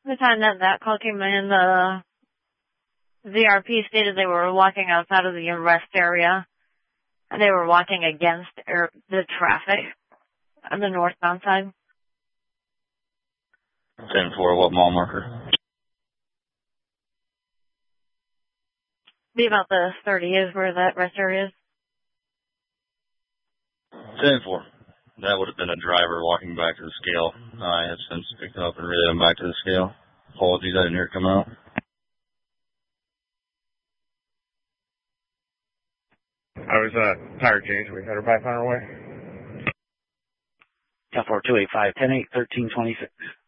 The time that call came in, the VRP stated they were walking outside of the arrest area, and they were walking against the traffic on the northbound side. 10-4, what mile marker? Be about the 30 is where that rest area is. 10-4. That would have been a driver walking back to the scale. I have since picked up and relayed him back to the scale. Apologies, I didn't hear it come out. I was tire change. We had her back on our way. 10-4, 285, 10-8, 1326.